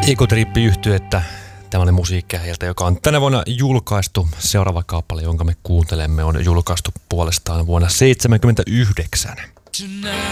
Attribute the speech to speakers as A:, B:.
A: Egotrip-yhtye, tämä oli musiikkiäjältä, joka on tänä vuonna julkaistu. Seuraava kappale, jonka me kuuntelemme, on julkaistu puolestaan vuonna 1979.